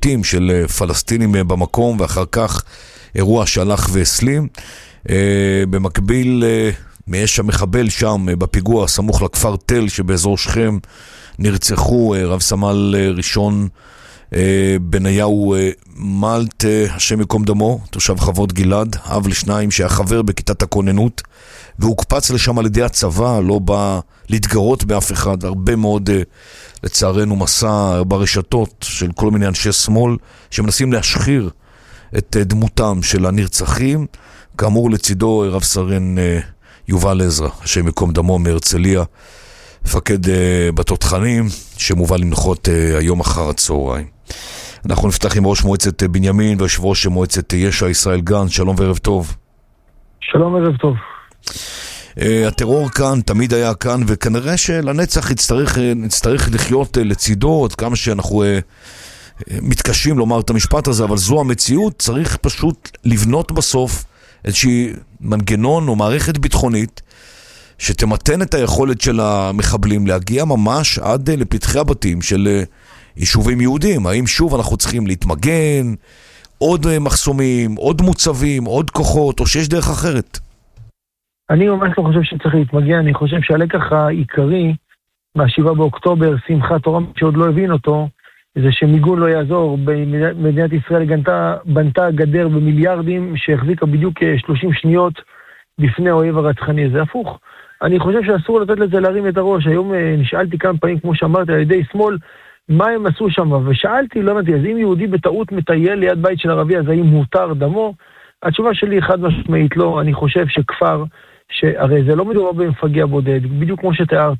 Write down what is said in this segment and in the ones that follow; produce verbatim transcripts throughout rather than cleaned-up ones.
פליטים של פלסטינים במקום, ואחר כך אירוע שהלך והסלים. במקביל, מאש המחבל שם בפיגוע סמוך לכפר תל שבאזור שכם נרצחו רב סמל ראשון בניהו מלט, השם יקום דמו, תושב חוות גלעד, אב לשניים שהיה חבר בכיתת הכוננות, והוקפץ לשם על ידי הצבא, לא בא להתגרות באף אחד, והרבה מאוד לצערנו מסע ברשתות של כל מיני אנשי שמאל שמנסים להשחיר את דמותם של הנרצחים. כאמור לצידו רב סרן יובל עזרא, השם יקום דמו, מהרצליה, מפקד בתותחנים שמובל למנוחות היום אחר הצהריים. אנחנו נפתח עם ראש מועצת בנימין ויושב ראש מועצת יש"ע ישראל גנץ. שלום וערב טוב. שלום ערב טוב. הטרור כאן, תמיד היה כאן, וכנראה שלנצח יצטרך, נצטרך לחיות לצידו, עד כמה שאנחנו מתקשים לומר את המשפט הזה, אבל זו המציאות. צריך פשוט לבנות בסוף איזושהי מנגנון או מערכת ביטחונית שתמתן את היכולת של המחבלים להגיע ממש עד לפתחי הבתים של יישובים יהודים. האם שוב אנחנו צריכים להתמגן, עוד מחסומים, עוד מוצבים, עוד כוחות, או שיש דרך אחרת? אני ממש לא חושב שצריך להתמגן. אני חושב שהלקח העיקרי מהשבעה באוקטובר, שמחת תורה שעוד לא הבין אותו, זה שמיגון לא יעזור. מדינת ישראל גנתה, בנתה גדר במיליארדים שהחזיקה בדיוק שלושים שניות בפני האויב הרצחני. זה הפוך. אני חושב שאסור לתת לזה להרים את הראש. היום נשאלתי כמה פעמים, כמו שאמרתי, על ידי שמאל, מה הם עשו שם? ושאלתי, לא נתי, אז אם יהודי בטעות מטייל ליד בית של ערבי, אז האם מותר דמו? התשובה שלי חד משמעית לא. אני חושב שכפר, שהרי זה לא מדובר במפגע בודד, בדיוק כמו שתיארת,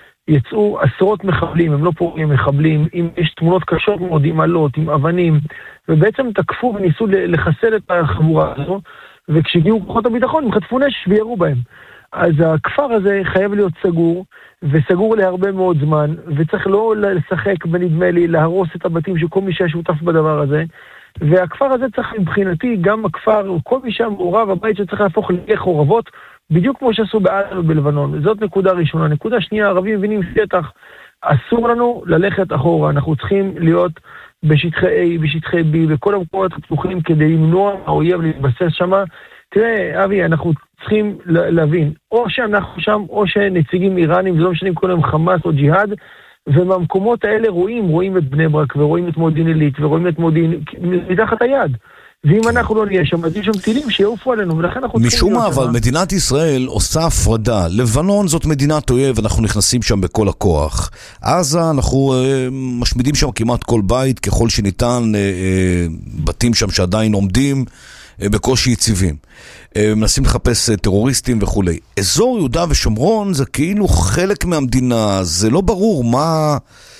יצאו עשרות מחבלים, הם לא פורעים מחבלים, אם יש תמונות קשות מאוד, עם עלות, עם אבנים, ובעצם תקפו וניסו לחסל את החבורה הזו, וכשהגיעו כוחות הביטחון, הם חטפו נשק וירו בהם. אז הכפר הזה חייב להיות סגור, וסגור להרבה מאוד זמן, וצריך לא לשחק בנדמה לי, להרוס את הבתים של כל מי ששותף בדבר הזה, והכפר הזה צריך מבחינתי, גם הכפר, כל מי שהמעורב, הבית שצריך להפוך לחורבות, בדיוק כמו שעשו בעזה ובלבנון. זאת נקודה ראשונה. נקודה שנייה, הערבים מבינים שטח, אסור לנו ללכת אחורה, אנחנו צריכים להיות בשטחי A, בשטחי B, בכל המקומות הפתוחים כדי למנוע האויב להתבסס שמה. תראה, אבי, אנחנו צריכים להבין, או שאנחנו שם, או שנציגים איראנים, זה לא משנה אם קוראים חמאס או ג'יהאד, ומהמקומות האלה רואים, רואים את בני ברק, ורואים את מודיעין עילית, ורואים את מודיעין מתחת היד. ואם אנחנו לא נהיה שם, אז יש שם טילים שיעופו עלינו, ולכן אנחנו צריכים... משום מה, אבל מדינת ישראל עושה הפרדה. לבנון זאת מדינת אויב, אנחנו נכנסים שם בכל הכוח. עזה, אנחנו אה, משמידים שם כמעט כל בית, ככל שניתן, אה, אה, בתים שם שעדיין עומדים, אה, בקושי יציבים. אה, מנסים לחפש אה, טרוריסטים וכו'. אזור יהודה ושומרון זה כאילו חלק מהמדינה, זה לא ברור מה...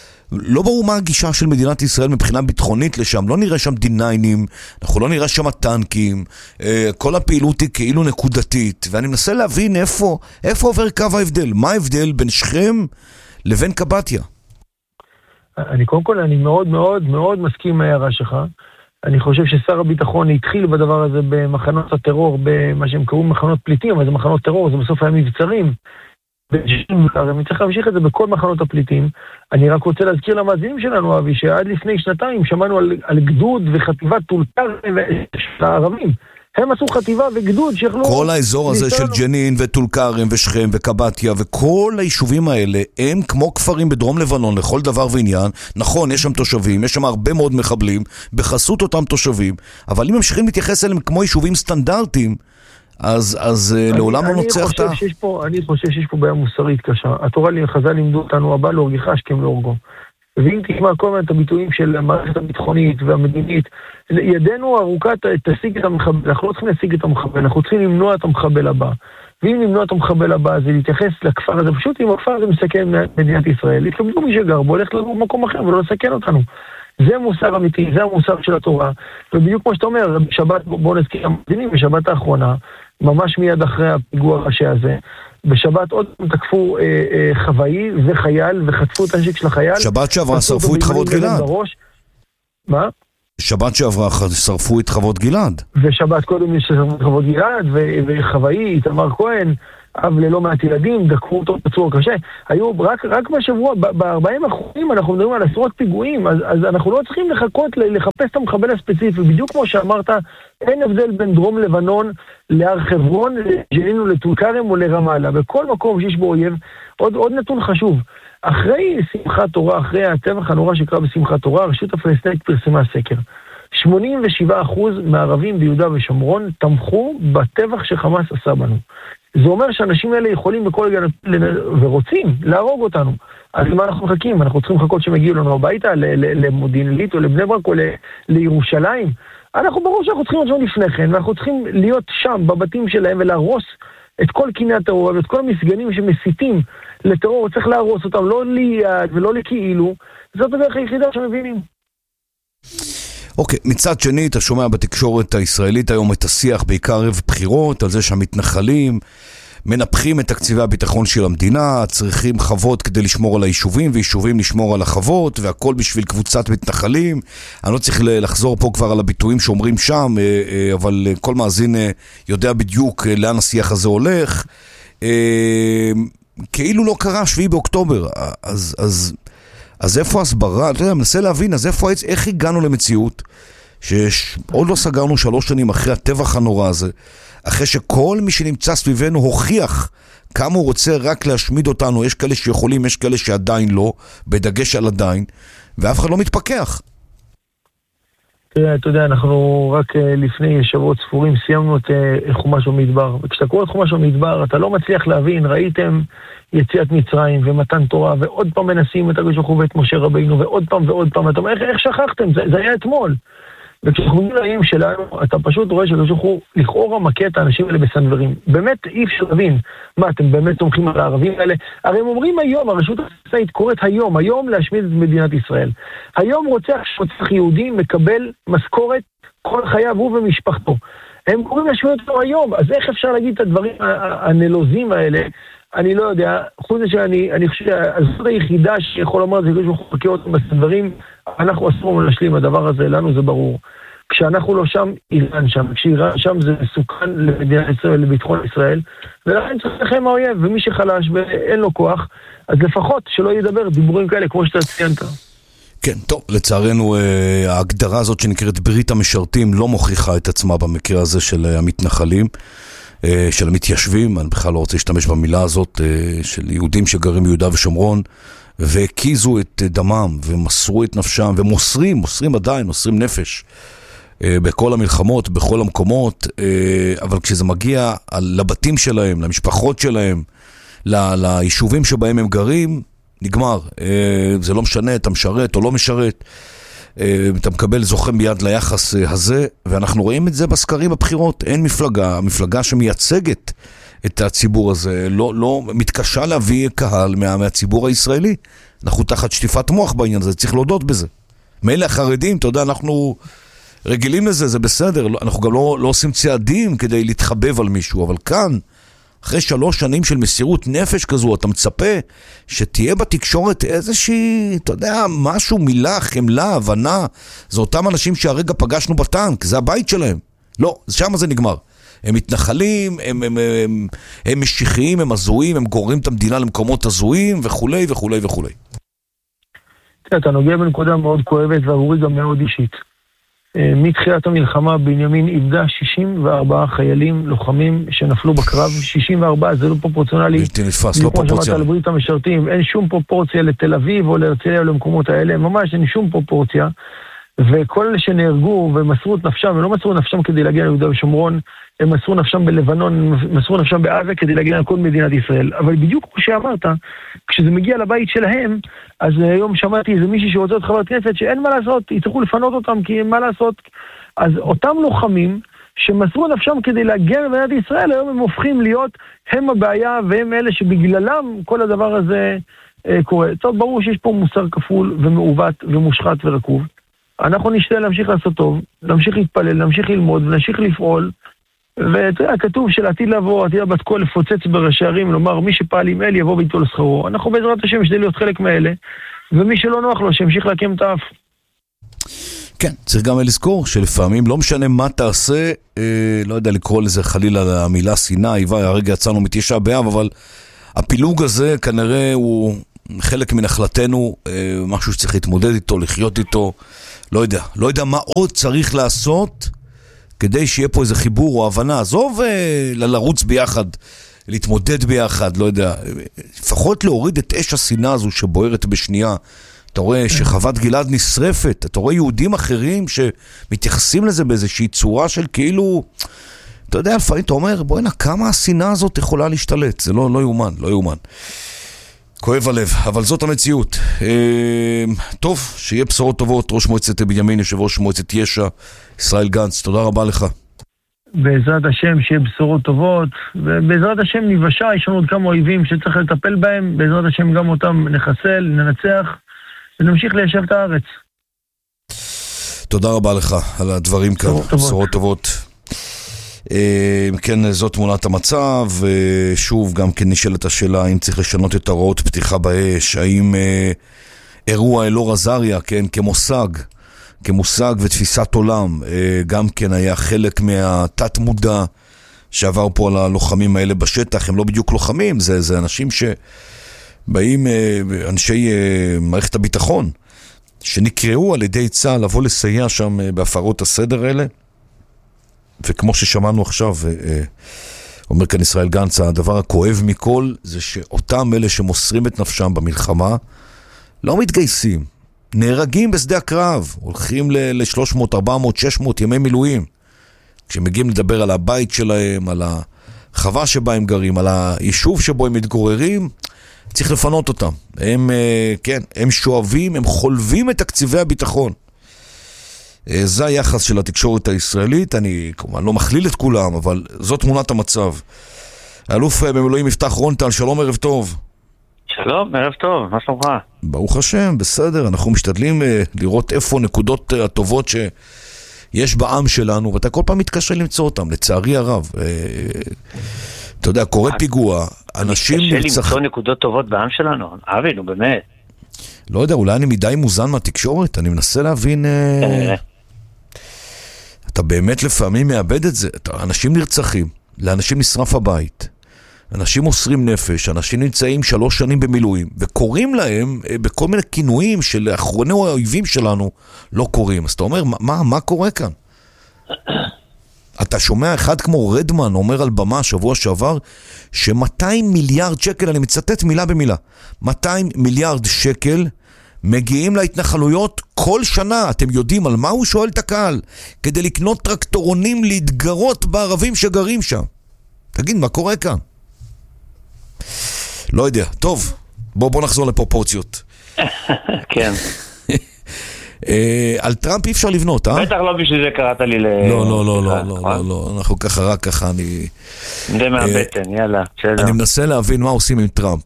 לא ברור מה הגישה של מדינת ישראל מבחינה ביטחונית לשם. לא נראה שם דיניינים, אנחנו לא נראה שם טנקים, כל הפעילות היא כאילו נקודתית, ואני מנסה להבין איפה, איפה עובר קו ההבדל, מה ההבדל בין שכם לבין קבטיה. אני קודם כל, אני מאוד מאוד מאוד מסכים מההערה שלך. אני חושב ששר הביטחון התחיל בדבר הזה במחנות הטרור, במה שהם קראו מחנות פליטים, אבל זה מחנות טרור, זה בסוף היה מבצרים. אני צריך להמשיך את זה בכל מחנות הפליטים. אני רק רוצה להזכיר למאזינים שלנו, אבי, שעד לפני שנתיים שמענו על, על גדוד וחטיבת טול כרם של הערבים. הם עשו חטיבה וגדוד שיכלו... כל האזור הזה של ג'נין וטול כרם ושכם וקבטיה וכל היישובים האלה הם כמו כפרים בדרום לבנון לכל דבר ועניין. נכון, יש שם תושבים, יש שם הרבה מאוד מחבלים בחסות אותם תושבים, אבל אם ממשיכים להתייחס אליהם כמו יישובים סטנדרטיים, אז, אז אני, לעולם לא נוצח את ה... אני חושב שיש פה בעיה מוסרית קשה. התורה חז"ל לימדו אותנו, הבא להורגך השכם להורגו. ואם תשמע כל מיני את הביטויים של המערכת הביטחונית והמדינית, ידנו ארוכה תשיג את המחבל, אנחנו לא צריכים להשיג את המחבל, אנחנו צריכים למנוע את המחבל הבא. ואם למנוע את המחבל הבא זה להתייחס לכפר הזה, פשוט אם הכפר הזה מסכן מדינת ישראל, יתלמדו מי שגר בו, הולך לגור במקום אחר ולא לסכן אותנו. זה מוסר אמיתי, זה המוסר של התורה. ובדיוק כמו שאתה אומר, בשבת, בוא נזכיר המדינים, בשבת האחרונה, ממש מיד אחרי הפיגוע הקשה הזה, בשבת עוד תקפו אה, אה, חוואי וחייל וחטפו את הנשק של החייל. שבת שעברה שרפו את חוות גלעד. מה? שבת שעברה שרפו את חוות גלעד. ושבת קודם שרפו את חוות גלעד, וחוואי, איתמר כהן, אב ללא מעט ילדים, דקרו אותו בצורה קשה. היו רק, רק בשבוע, ב-ארבעים האחרונים אנחנו מדברים על עשרות פיגועים, אז, אז אנחנו לא צריכים לחכות לחפש את המחבל הספציפי. בדיוק כמו שאמרת, אין הבדל בין דרום לבנון להר חברון, לג'נין לטול כרם או לרמאללה. בכל מקום שיש בו אויב, עוד, עוד נתון חשוב. אחרי שמחת תורה, אחרי הטבח הנורא שקרה בשמחת תורה, הרשות הפלסטינית פרסמה סקר. שמונים ושבעה אחוז מהערבים ביהודה ושומרון תמכו בטבח שחמאס עשה בנו. זה אומר שאנשים האלה יכולים בכל רגע ורוצים להרוג אותנו. אז למה אנחנו מחכים? אנחנו צריכים לחכות שהם יגיעו לנו הביתה, למודיעין עילית או לבני ברק או לירושלים. אנחנו ברור שאנחנו צריכים להיות לפני כן, ואנחנו צריכים להיות שם בבתים שלהם ולהרוס את כל קיני הטרור ואת כל המסגנים שמסיתים לטרור. צריך להרוס אותם, לא ליד ולא לכאילו. זאת הדרך היחידה שמבינים. אוקיי, מצד שני, אתה שומע בתקשורת הישראלית היום את השיח בעיקר ערב בחירות, על זה שהמתנחלים מנפחים את תקציבי הביטחון של המדינה, צריכים חוות כדי לשמור על היישובים, ויישובים לשמור על החוות, והכל בשביל קבוצת מתנחלים. אני לא צריך לחזור פה כבר על הביטויים שאומרים שם, אבל כל מאזין יודע בדיוק לאן השיח הזה הולך. כאילו לא קרה שביעי באוקטובר, אז... אז אז איפה הסברה? אתה יודע, מנסה להבין, אז איפה, איך הגענו למציאות שעוד לא סגרנו שלוש שנים אחרי הטבח הנורא הזה, אחרי שכל מי שנמצא סביבנו הוכיח כמה הוא רוצה רק להשמיד אותנו, יש כאלה שיכולים, יש כאלה שעדיין לא, בדגש על עדיין, ואף אחד לא מתפקח. תראה, אתה יודע, אנחנו רק לפני שבועות ספורים סיימנו את חומש במדבר, וכשאתה קורא את חומש במדבר, אתה לא מצליח להבין, ראיתם יציאת מצרים ומתן תורה, ועוד פעם מנסים את הקדוש ברוך הוא ואת משה רבינו, ועוד פעם ועוד פעם, אתה אומר, איך, איך שכחתם? זה, זה היה אתמול. וכשאנחנו מגיעים שלנו, אתה פשוט רואה שהקדוש ברוך הוא לכאורה מכה את האנשים האלה בסנוורים. באמת אי אפשר להבין, מה, אתם באמת תומכים על הערבים האלה? הרי הם אומרים היום, הרשות הפלסטינית קוראת היום, היום להשמיד את מדינת ישראל. היום רוצח שרוצח יהודי מקבל משכורת כל חייו הוא ומשפחתו. הם קוראים להשמיד אותו היום, אז איך אפשר להגיד את הדברים הנלוזים האלה? אני לא יודע, חוץ זה שאני, אני חושב שהזאת היחידה שיכול לומר זה כאילו שהוא חכה אותם בסנדברים, אנחנו אסור להשלים הדבר הזה, לנו זה ברור. כשאנחנו לא שם, איראן שם, כשאיראן שם זה מסוכן למדינת ישראל, לביטחון ישראל, ולכן צריך לכם האויב, ומי שחלש ואין לו כוח, אז לפחות שלא ידבר דיבורים כאלה כמו שאתה ציינת. כן, טוב, לצערנו ההגדרה הזאת שנקראת ברית המשרתים לא מוכיחה את עצמה במקרה הזה של המתנחלים. של המתיישבים, אני בכלל לא רוצה להשתמש במילה הזאת, של יהודים שגרים ביהודה ושומרון, והקיזו את דמם, ומסרו את נפשם, ומוסרים, מוסרים עדיין, מוסרים נפש, בכל המלחמות, בכל המקומות, אבל כשזה מגיע לבתים שלהם, למשפחות שלהם, ליישובים שבהם הם גרים, נגמר. זה לא משנה, אתה משרת או לא משרת, אתה מקבל זוכם ביד ליחס הזה, ואנחנו רואים את זה בסקרים בבחירות. אין מפלגה, המפלגה שמייצגת את הציבור הזה, לא, לא מתקשה להביא קהל מה, מהציבור הישראלי. אנחנו תחת שטיפת מוח בעניין הזה, צריך להודות בזה. מילא החרדים, אתה יודע, אנחנו רגילים לזה, זה בסדר, אנחנו גם לא, לא עושים צעדים כדי להתחבב על מישהו, אבל כאן, אחרי שלוש שנים של מסירות נפש כזו, אתה מצפה שתהיה בתקשורת איזושהי, אתה יודע, משהו, מילה, חמלה, הבנה. זה אותם אנשים שהרגע פגשנו בטנק, זה הבית שלהם. לא, שם זה נגמר. הם מתנחלים, הם, הם, הם, הם משיחיים, הם הזויים, הם גוררים את המדינה למקומות הזויים, וכולי וכולי וכולי. אתה נוגע בנקודה מאוד כואבת, ועבורי גם מאוד אישית. מתחילת המלחמה בנימין איבדה שישים וארבעה חיילים לוחמים שנפלו בקרב. שישים וארבעה זה לא פרופורציונלי. בלתי נתפס, לא פרופורציונלי. על ברית המשרתים, אין שום פרופורציה לתל אביב או להרצליה או למקומות האלה, ממש אין שום פרופורציה. וכל אלה שנהרגו ומסרו את נפשם, ולא מסרו נפשם כדי להגיע ליהודה ושומרון, הם מסרו נפשם בלבנון, מסרו נפשם בעזה כדי להגיע לכל מדינת ישראל. אבל בדיוק כמו שאמרת, כשזה מגיע לבית שלהם, אז היום שמעתי איזה מישהי שרוצה את חברת כנסת, שאין מה לעשות, יצטרכו לפנות אותם, כי אין מה לעשות. אז אותם לוחמים שמסרו נפשם כדי להגיע למדינת ישראל, היום הם הופכים להיות הם הבעיה, והם אלה שבגללם כל הדבר הזה אה, קורה. טוב, ברור שיש פה מוסר כפול ומעוות ומושחת ורקוב. אנחנו נשתדל להמשיך לעשות טוב, להמשיך להתפלל, להמשיך ללמוד ונמשיך לפעול. ואתה יודע, כתוב שלעתיד לבוא, עתיד בת כה לפוצץ בראשי ערים, לומר מי שפעל עם אל יבוא ביתו לשכרו. אנחנו בעזרת השם נשתדל להיות חלק מאלה, ומי שלא נוח לו שימשיך להקים את האף. כן, צריך גם לזכור שלפעמים לא משנה מה תעשה, אה, לא יודע לקרוא לזה חלילה המילה שנאה, איבה, הרגע יצאנו מתשעה באב, אבל הפילוג הזה כנראה הוא חלק מנחלתנו, אה, משהו שצריך להתמודד איתו, לחיות איתו, לא יודע, לא יודע מה עוד צריך לעשות כדי שיהיה פה איזה חיבור או הבנה, עזוב אה, לרוץ ביחד, להתמודד ביחד, לא יודע, לפחות להוריד את אש השנאה הזו שבוערת בשנייה. אתה רואה שחוות גלעד נשרפת, אתה רואה יהודים אחרים שמתייחסים לזה באיזושהי צורה של כאילו, אתה יודע, לפעמים אתה אומר, בואי נה, כמה השנאה הזאת יכולה להשתלט, זה לא, לא יומן, לא יומן. כואב הלב, אבל זאת המציאות. אה, טוב, שיהיה בשורות טובות, ראש מועצת בנימין, יושב ראש מועצת יש"ע, ישראל גנץ, תודה רבה לך. בעזרת השם שיהיה בשורות טובות, ובעזרת השם נבשע, יש לנו עוד כמה אויבים שצריך לטפל בהם, בעזרת השם גם אותם נחסל, ננצח, ונמשיך ליישב את הארץ. תודה רבה לך על הדברים כאן, בשורות טובות. כן, זאת תמונת המצב, ושוב גם כן נשאלת השאלה האם צריך לשנות את הוראות פתיחה באש, האם אירוע אלאור עזריה, כן, כמושג, כמושג ותפיסת עולם, גם כן היה חלק מהתת מודע שעבר פה על הלוחמים האלה בשטח. הם לא בדיוק לוחמים, זה, זה אנשים שבאים, אנשי מערכת הביטחון, שנקראו על ידי צה"ל לבוא לסייע שם בהפרות הסדר האלה. וכמו ששמענו עכשיו, אומר כאן ישראל גנץ, הדבר הכואב מכל זה שאותם אלה שמוסרים את נפשם במלחמה לא מתגייסים, נהרגים בשדה הקרב, הולכים ל-שלוש מאות, ארבע מאות, שש מאות ימי מילואים. כשמגיעים לדבר על הבית שלהם, על החווה שבה הם גרים, על היישוב שבו הם מתגוררים, צריך לפנות אותם. הם, כן, הם שואבים, הם חולבים את תקציבי הביטחון. זה היחס של התקשורת הישראלית, אני כמובן לא מכליל את כולם, אבל זאת תמונת המצב. האלוף במילואים יפתח רון-טל, שלום, ערב טוב. שלום, ערב טוב, מה שלומך? ברוך השם, בסדר, אנחנו משתדלים לראות איפה נקודות הטובות שיש בעם שלנו, ואתה כל פעם מתקשר למצוא אותם, לצערי הרב. אתה יודע, קורה פיגוע, אנשים נרצח... נרצח... למצוא נקודות טובות בעם שלנו, אבי, נו באמת. לא יודע, אולי אני מדי מוזן מהתקשורת, אני מנסה להבין... אתה באמת לפעמים מאבד את זה, אנשים נרצחים, לאנשים נשרף הבית, אנשים מוסרים נפש, אנשים נמצאים שלוש שנים במילואים, וקוראים להם בכל מיני כינויים של אחרוני האויבים שלנו לא קוראים. אז אתה אומר, מה, מה קורה כאן? אתה שומע אחד כמו רדמן אומר על במה שבוע שעבר ש-מאתיים מיליארד שקל, אני מצטט מילה במילה, מאתיים מיליארד שקל מגיעים להתנחלויות כל שנה. אתם יודעים על מה הוא שואל את הקהל? כדי לקנות טרקטורונים להתגרות בערבים שגרים שם. תגיד, מה קורה כאן? לא יודע. טוב, בוא, בוא נחזור לפרופורציות. כן. על טראמפ אי אפשר לבנות, אה? בטח לא בשביל זה קראת לי ל... לא, לא, לא, לא, לא, לא, אנחנו ככה, רק ככה, אני... זה מהבטן, יאללה, בסדר. אני מנסה להבין מה עושים עם טראמפ.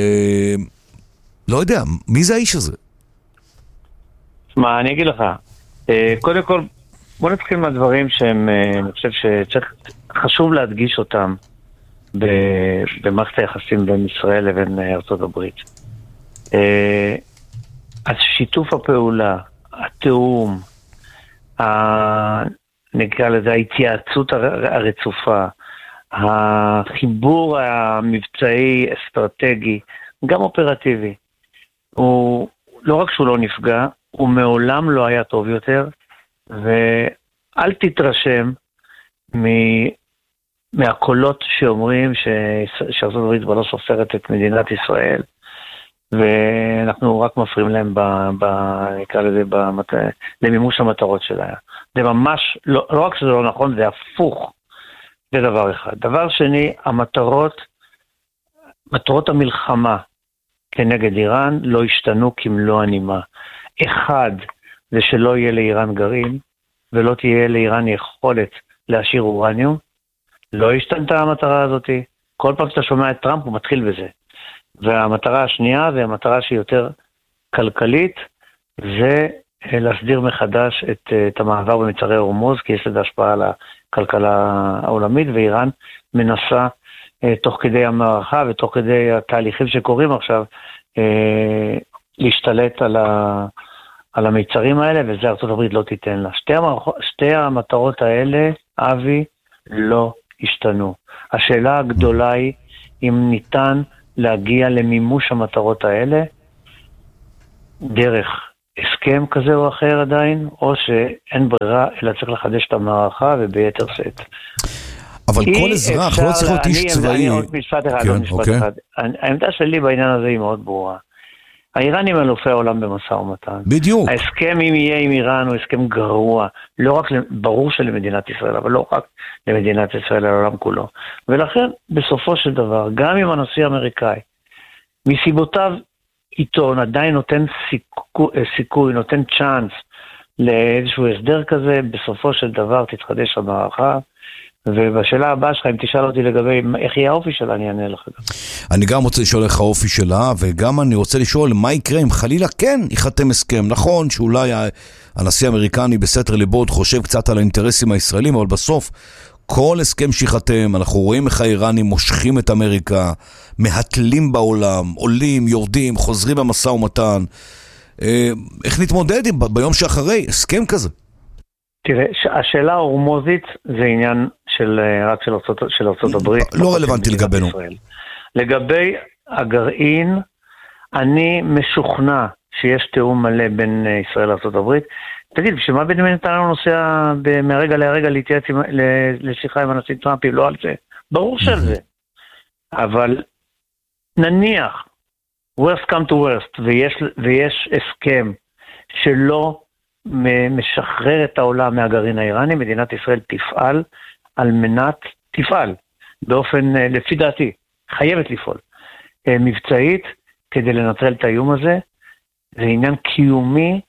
לא יודע, מי זה האיש הזה? מה, אני אגיד לך. קודם כל, בוא נתחיל מהדברים שהם, אני חושב שצריך, חשוב להדגיש אותם במערכת היחסים בין ישראל לבין ארצות הברית. אז שיתוף הפעולה, התאום, נקרא לזה ההתייעצות הרצופה, החיבור המבצעי אסטרטגי, גם אופרטיבי, הוא לא רק שהוא לא נפגע, הוא מעולם לא היה טוב יותר, ואל תתרשם מ... מהקולות שאומרים שארצות הברית לא סופרת את מדינת ישראל, ואנחנו רק מפריעים להם ב, ב, נקרא לזה, במת... למימוש המטרות שלה. זה ממש, לא, לא רק שזה לא נכון, זה הפוך. זה דבר אחד. דבר שני, המטרות, מטרות המלחמה כנגד איראן לא השתנו כמלוא הנימה. אחד, זה שלא יהיה לאיראן גרעין, ולא תהיה לאיראן יכולת להשאיר אורניום. לא השתנתה המטרה הזאת. כל פעם שאתה שומע את טראמפ הוא מתחיל בזה. והמטרה השנייה, והמטרה שהיא יותר כלכלית, זה להסדיר מחדש את, את המעבר במצרי הורמוז, כי יש לזה השפעה על הכלכלה העולמית, ואיראן מנסה תוך כדי המערכה ותוך כדי התהליכים שקורים עכשיו, להשתלט על, ה, על המיצרים האלה, וזה ארצות הברית לא תיתן לה. שתי, המערכות, שתי המטרות האלה, אבי, לא השתנו. השאלה הגדולה היא, אם ניתן להגיע למימוש המטרות האלה, דרך הסכם כזה או אחר עדיין, או שאין ברירה, אלא צריך לחדש את המערכה וביתר שאת. אבל כל אזרח לא צריך להיות איש צבאי. אני עוד משפט אחד, עוד משפט אחד. העמדה שלי בעניין הזה היא מאוד ברורה. האיראנים אלופי העולם במשא ומתן. בדיוק. ההסכם אם יהיה עם איראן הוא הסכם גרוע, לא רק, ברור שלמדינת ישראל, אבל לא רק למדינת ישראל, אלא לעולם כולו. ולכן, בסופו של דבר, גם אם הנשיא האמריקאי, מסיבותיו עיתון עדיין נותן סיכוי, סיכוי, נותן צ'אנס לאיזשהו הסדר כזה, בסופו של דבר תתחדש המערכה, ובשאלה הבאה שלך, אם תשאל אותי לגבי איך יהיה האופי שלה, אני אענה לך. אני גם רוצה לשאול איך האופי שלה, וגם אני רוצה לשאול מה יקרה אם חלילה כן ייחתם הסכם. נכון שאולי הנשיא האמריקני בסתר ליבו עוד חושב קצת על האינטרסים הישראלים, אבל בסוף כל הסכם שיחתם, אנחנו רואים איך האיראנים מושכים את אמריקה, מהתלים בעולם, עולים, יורדים, חוזרים במשא ומתן. איך נתמודד עם ביום שאחרי הסכם כזה? תראה, השאלה ההורמוזית זה עניין של, רק של ארצות, של ארצות הברית. לא רלוונטי לגבינו. ישראל. לגבי הגרעין, אני משוכנע שיש תיאום מלא בין ישראל לארצות הברית. תגיד, בשביל מה בנימין נתניהו נוסע מהרגע להרגע להתייעץ לשיחה עם הנשיא טראמפ, לא על זה? ברור של זה. אבל נניח, worst come to worst, ויש, ויש הסכם שלא משחרר את העולם מהגרעין האיראני, מדינת ישראל תפעל על מנת, תפעל, באופן, לפי דעתי, חייבת לפעול, מבצעית, כדי לנטרל את האיום הזה. זה עניין קיומי,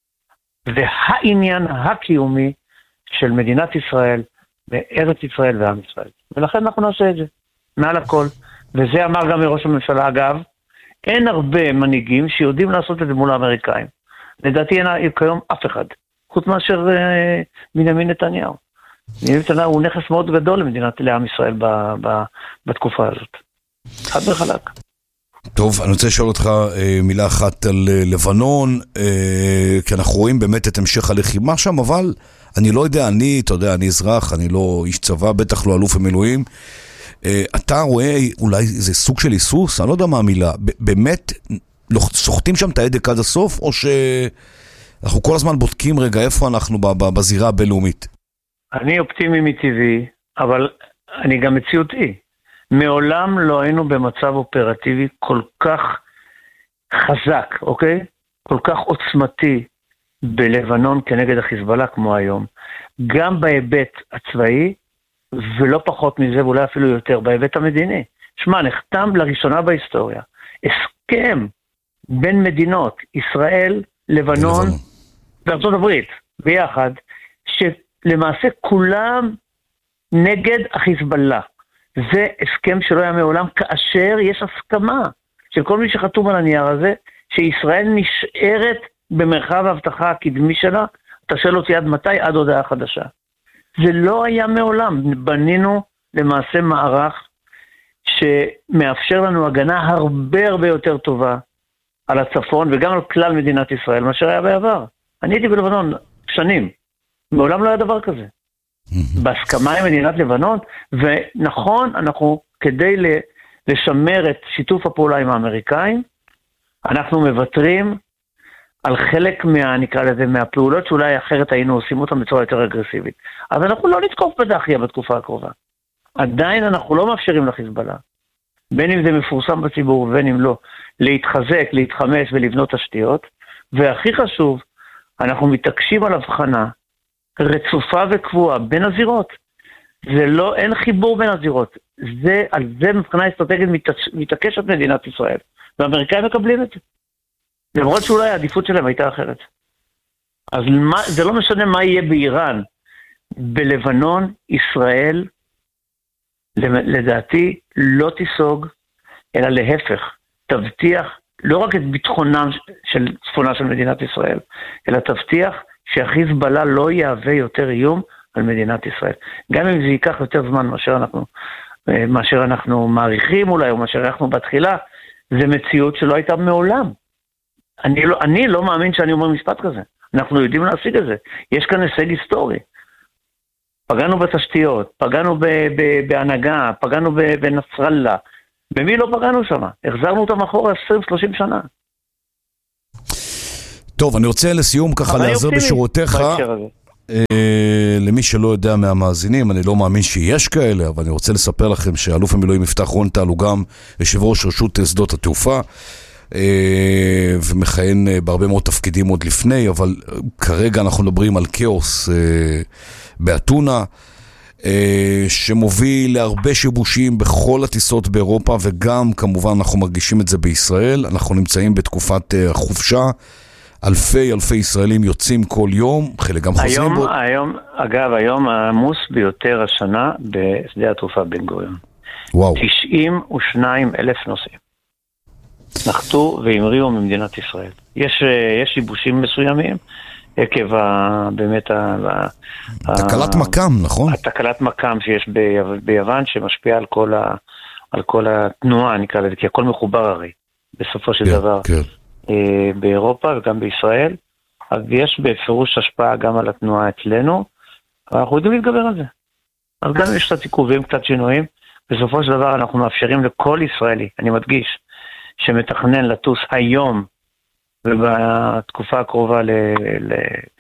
והעניין הקיומי של מדינת ישראל, בארץ ישראל ועם ישראל. ולכן אנחנו נעשה את זה, מעל הכל. וזה אמר גם מראש הממשלה, אגב, אין הרבה מנהיגים שיודעים לעשות את זה מול האמריקאים. לדעתי אין כיום אף אחד, חוץ מאשר אה, בנימין נתניהו. בנימין נתניהו הוא נכס מאוד גדול למדינת, לעם ישראל ב, ב, בתקופה הזאת. חד וחלק. טוב, אני רוצה לשאול אותך אה, מילה אחת על אה, לבנון, אה, כי אנחנו רואים באמת את המשך הלחימה שם, אבל אני לא יודע, אני, אתה יודע, אני אזרח, אני לא איש צבא, בטח לא אלוף המילואים. אה, אתה רואה אולי איזה סוג של היסוס? אני לא יודע מה המילה. באמת סוחטים שם את ההדק עד הסוף, או שאנחנו כל הזמן בודקים רגע איפה אנחנו בזירה הבינלאומית? אני אופטימי מטבעי, אבל אני גם מציאותי. מעולם לא היינו במצב אופרטיבי כל כך חזק, אוקיי? כל כך עוצמתי בלבנון כנגד החיזבאללה כמו היום. גם בהיבט הצבאי, ולא פחות מזה, ואולי אפילו יותר, בהיבט המדיני. שמה, נחתם לראשונה בהיסטוריה. הסכם בין מדינות, ישראל, לבנון וארצות הברית, ביחד, שלמעשה כולם נגד החיזבאללה. זה הסכם שלא היה מעולם, כאשר יש הסכמה של כל מי שחתום על הנייר הזה, שישראל נשארת במרחב ההבטחה הקדמי שלה, תשאל אותי עד מתי, עד הודעה חדשה. זה לא היה מעולם. בנינו למעשה מערך שמאפשר לנו הגנה הרבה הרבה יותר טובה על הצפון וגם על כלל מדינת ישראל, מה שהיה בעבר. אני הייתי בלבנון שנים, מעולם לא היה דבר כזה. בהסכמה עם מדינת לבנון, ונכון, אנחנו כדי לשמר את שיתוף הפעולה עם האמריקאים, אנחנו מבטרים על חלק מה, נקרא לזה, מהפעולות שאולי אחרת היינו עושים אותם בצורה יותר אגרסיבית. אז אנחנו לא נתקוף בדחיה בתקופה הקרובה. עדיין אנחנו לא מאפשרים לחיזבאללה, בין אם זה מפורסם בציבור ובין אם לא, להתחזק, להתחמש ולבנות תשתיות, והכי חשוב, אנחנו מתעקשים על הבחנה רצופה וקבועה בין הזירות. זה לא, אין חיבור בין הזירות. זה, על זה מבחינה אסטרטגית מתעקשת מדינת ישראל. והאמריקאים מקבלים את זה. למרות שאולי העדיפות שלהם הייתה אחרת. אז מה, זה לא משנה מה יהיה באיראן. בלבנון, ישראל, לדעתי, לא תיסוג, אלא להפך. תבטיח לא רק את ביטחונם של צפונה של מדינת ישראל, אלא תבטיח שהחיזבאללה לא יהווה יותר איום על מדינת ישראל. גם אם זה ייקח יותר זמן מאשר אנחנו, מאשר אנחנו מעריכים אולי, או מאשר אנחנו בתחילה, זה מציאות שלא הייתה מעולם. אני לא, אני לא מאמין שאני אומר משפט כזה. אנחנו יודעים להשיג את זה. יש כאן הישג היסטורי. פגענו בתשתיות, פגענו ב- ב- בהנהגה, פגענו ב- בנסרלה. במי לא פגענו שם? החזרנו אותם אחורה עשרים שלושים שנה. טוב, אני רוצה לסיום ככה לעזר בשורותיך. אה, למי שלא יודע מהמאזינים, אני לא מאמין שיש כאלה, אבל אני רוצה לספר לכם שאלוף המילואים יפתח רון-טל הוא גם יושב ראש רשות שדות התעופה, אה, ומכהן אה, בהרבה מאוד תפקידים עוד לפני, אבל אה, כרגע אנחנו מדברים על כאוס אה, באתונה, אה, שמוביל להרבה שיבושים בכל הטיסות באירופה, וגם כמובן אנחנו מרגישים את זה בישראל. אנחנו נמצאים בתקופת אה, חופשה, אלפי אלפי ישראלים יוצאים כל יום, חלק גם חוזרים היום, בו. היום, אגב, היום העמוס ביותר השנה בשדה התעופה בן גוריון. וואו. תשעים ושניים אלף נוסעים. נחתו והמריאו ממדינת ישראל. יש, יש שיבושים מסוימים, עקב ה, באמת ה... תקלת ה, מקם, נכון? התקלת מקם שיש ב, ביוון, שמשפיע על כל, ה, על כל התנועה, נקרא לזה, כי הכל מחובר הרי, בסופו של כן, דבר. כן. באירופה וגם בישראל, אז יש בפירוש השפעה גם על התנועה אצלנו, אנחנו יודעים להתגבר על זה. אז גם יש קצת עיכובים, קצת שינויים, בסופו של דבר אנחנו מאפשרים לכל ישראלי, אני מדגיש, שמתכנן לטוס היום, ובתקופה הקרובה ל... ל...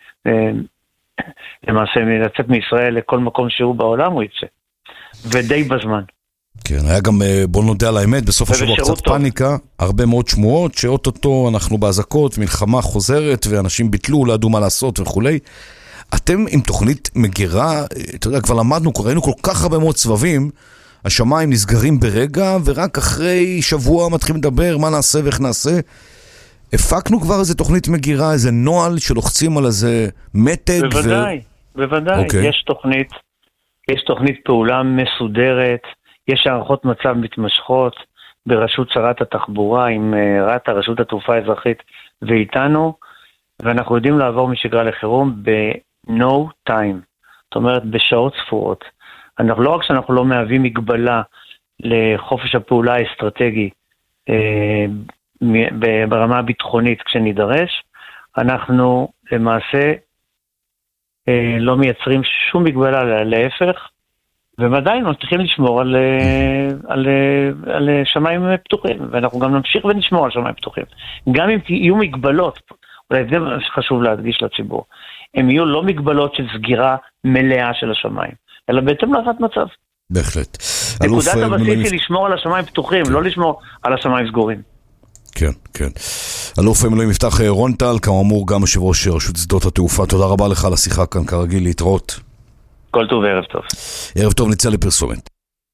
למעשה לצאת מישראל לכל מקום שהוא בעולם הוא יצא, ודי בזמן. כן, היה גם, בוא נודע על האמת, בסוף השבוע קצת טוב. פאניקה, הרבה מאוד שמועות, שאוטוטו אנחנו בהזקות, מלחמה חוזרת, ואנשים ביטלו, לא ידעו מה לעשות וכולי. אתם עם תוכנית מגירה, אתה יודע, כבר למדנו, ראינו כל כך הרבה מאוד סבבים, השמיים נסגרים ברגע, ורק אחרי שבוע מתחילים לדבר, מה נעשה ואיך נעשה. הפקנו כבר איזה תוכנית מגירה, איזה נועל שלוחצים על איזה מתג. בוודאי, ו... בוודאי, okay. יש תוכנית, יש תוכנית פעולה מסודרת, יש הערכות מצב מתמשכות ברשות שרת התחבורה עם רת"א, רשות התעופה האזרחית ואיתנו, ואנחנו יודעים לעבור משגרה לחירום ב-no time, זאת אומרת בשעות ספורות. אנחנו, לא רק שאנחנו לא מהווים מגבלה לחופש הפעולה האסטרטגי אה, ברמה הביטחונית כשנידרש, אנחנו למעשה אה, לא מייצרים שום מגבלה, להפך, ועדיין צריכים לשמור על, על, על, על שמיים פתוחים, ואנחנו גם נמשיך ונשמור על שמיים פתוחים. גם אם יהיו מגבלות, אולי זה חשוב להדגיש לציבור, הם יהיו לא מגבלות של סגירה מלאה של השמיים, אלא בהתאם להערכת מצב. בהחלט. נקודת הבסיס היא לשמור על השמיים פתוחים, כן. לא לשמור על השמיים סגורים. כן, כן. אלוף המילואים יפתח רון-טל, כאמור גם יושב ראש רשות שדות התעופה, תודה רבה לך על השיחה כאן, כרגיל, להתראות. כל טוב וערב טוב. ערב טוב, נצא לפרסומת.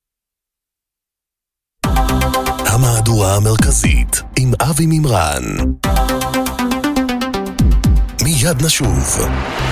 המהדורה המרכזית עם אבי מימרן. מיד נשוב.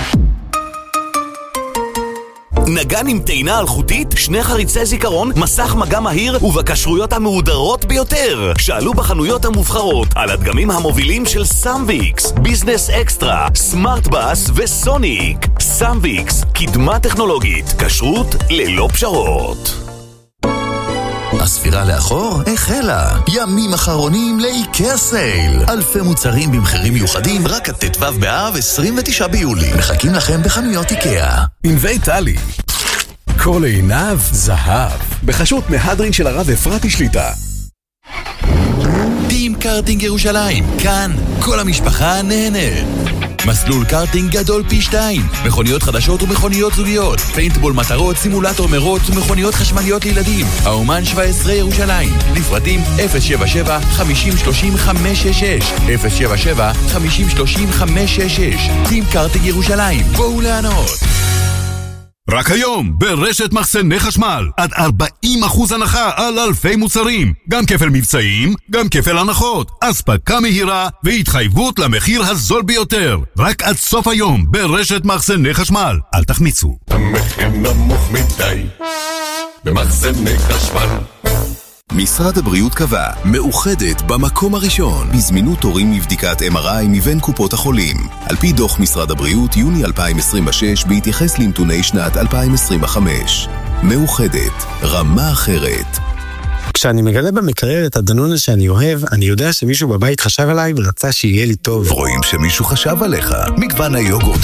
נגן עם טעינה אלחוטית, שני חריצי זיכרון, מסך מגע מהיר ובקשרויות המהודרות ביותר. שאלו בחנויות המובחרות על הדגמים המובילים של סמביקס, ביזנס אקסטרה, סמארט בס וסוניק. סמביקס, קדמה טכנולוגית, כשרות ללא פשרות. הספירה לאחור החלה. ימים אחרונים לאיקאה סייל. אלפי מוצרים במחירים מיוחדים רק עד ט"ו באב עשרים ותשעה ביולי. מחכים לכם בחנויות איקאה. ענבי טלי. כל עיניו זהב. בחשות מהדרין של הרב אפרתי שליטה. טים קארטינג ירושלים. כאן כל המשפחה נהנית. מסלול קארטינג גדול פי שתיים, מכוניות חדשות ומכוניות זוגיות, פיינטבול מטרות, סימולטור מרוץ ומכוניות חשמליות לילדים. האומן שבע עשרה ירושלים, לפרטים אפס שבע שבע חמישים שלושים חמש שש שש, אפס שבע שבע חמישים שלושים חמש שש שש. טים קארטינג ירושלים, בואו לענות. רק היום, ברשת מחסני חשמל, עד ארבעים אחוז הנחה על אלפי מוצרים. גם כפל מבצעים, גם כפל הנחות. אספקה מהירה והתחייבות למחיר הזול ביותר. רק עד סוף היום, ברשת מחסני חשמל. אל תחמיצו. המחיר נמוך מדי, במחסני חשמל. משרד הבריאות קבע, מאוחדת במקום הראשון, בזמינות תורים לבדיקת אם אר איי מבין קופות החולים. על פי דוח משרד הבריאות, יוני אלפיים עשרים ושש, בהתייחס לנתוני שנת אלפיים עשרים וחמש. מאוחדת, רמה אחרת. כשאני מגלה במקרר את הדנונה שאני אוהב, אני יודע שמישהו בבית חשב עליי ורצה שיהיה לי טוב. רואים שמישהו חשב עליך. מגוון היוגורט